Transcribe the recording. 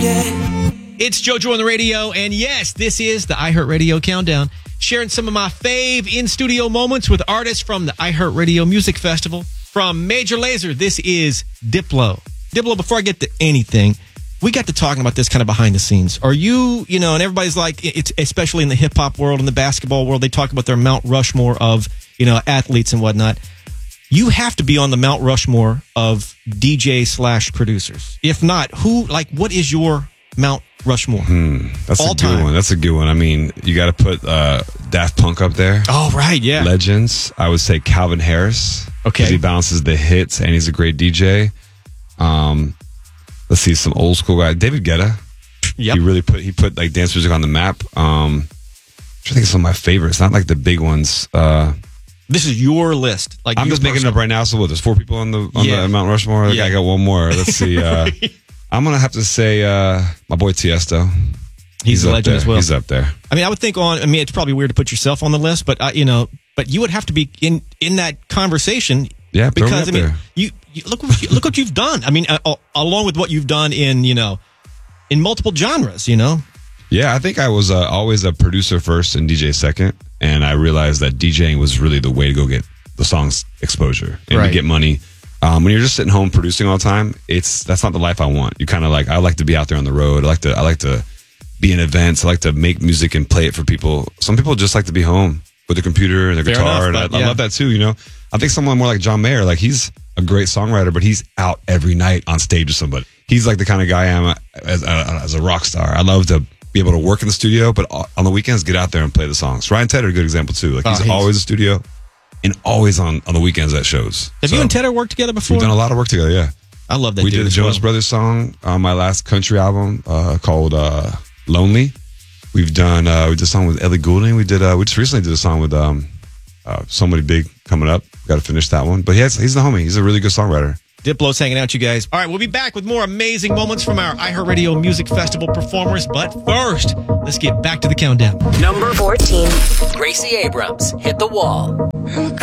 It's JoJo on the radio, and yes, this is the iHeartRadio Countdown, sharing some of my fave in-studio moments with artists from the iHeartRadio Music Festival. From Major Lazer, this is Diplo. Diplo, before I get to anything, we got to talking about this kind of behind the scenes. Are you, and everybody's like, it's especially in the hip-hop world and the basketball world, they talk about their Mount Rushmore of, athletes and whatnot. You have to be on the Mount Rushmore of DJ/producers. If not, what is your Mount Rushmore? That's all a good time one. That's a good one. I mean, you got to put Daft Punk up there. Oh, right, yeah. Legends. I would say Calvin Harris. Okay. Because he balances the hits and he's a great DJ. Let's see, some old school guy. David Guetta. Yep. He put like dance music on the map. I think it's some of my favorites. Not like the big ones. This is your list. Like I'm just making it up right now. So what? There's 4 people on the Mount Rushmore. Yeah. I got one more. Let's see. I'm gonna have to say my boy Tiesto. He's a legend as well. He's up there. I mean, I would think it's probably weird to put yourself on the list, but but you would have to be in that conversation. Yeah, because there. you look what you've done. I mean, along with what you've done in multiple genres. Yeah, I think I was always a producer first and DJ second, and I realized that DJing was really the way to go get the song's exposure and to get money. When you're just sitting home producing all the time, that's not the life I want. You kind of I like to be out there on the road. I like to be in events. I like to make music and play it for people. Some people just like to be home with their computer and their guitar, and I love that too. I think someone more like John Mayer, he's a great songwriter, but he's out every night on stage with somebody. He's like the kind of guy I am as a rock star. I love to be able to work in the studio, but on the weekends, get out there and play the songs. Ryan Tedder, a good example too. He's always in the studio and always on the weekends at shows. Have you and Tedder worked together before? We've done a lot of work together, yeah. I love that. We did the Jonas Brothers song on my last country album called Lonely. We did a song with Ellie Goulding. We just recently did a song with somebody big coming up. Got to finish that one. But he's the homie. He's a really good songwriter. Diplo's hanging out, you guys. All right, we'll be back with more amazing moments from our iHeartRadio Music Festival performers. But first, let's get back to the countdown. Number 14. Gracie Abrams, Hit the Wall.